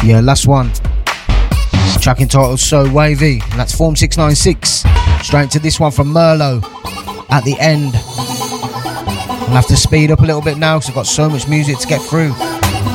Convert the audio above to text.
Yeah, last one. Track entitled So Wavy, and that's Form 696. Straight to this one from Merlot at the end. I'll have to speed up a little bit now because I've got so much music to get through.